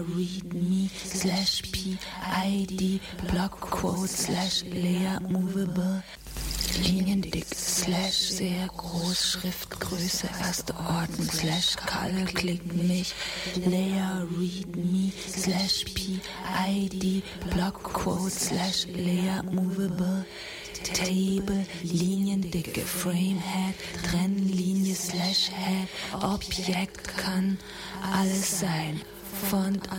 readme slash PID Blockquote slash Layer Movable Liniendick slash sehr groß Schriftgröße erste Ordnung slash Color klicken mich Layer readme slash PID Blockquote slash Layer Movable Table, Liniendicke, Framehead, Trennlinie slash Head, Objekt kann alles sein. Font